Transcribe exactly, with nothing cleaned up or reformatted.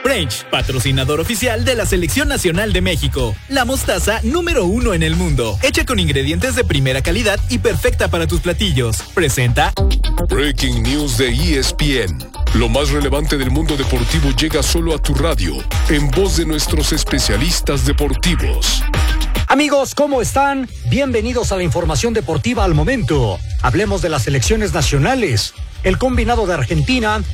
French, patrocinador oficial de la Selección Nacional de México. La mostaza número uno en el mundo. Hecha con ingredientes de primera calidad y perfecta para tus platillos. Presenta Breaking News de E S P N. Lo más relevante del mundo deportivo llega solo a tu radio, en voz de nuestros especialistas deportivos. Amigos, ¿cómo están? Bienvenidos a la información deportiva al momento. Hablemos de las selecciones nacionales. El combinado de Argentina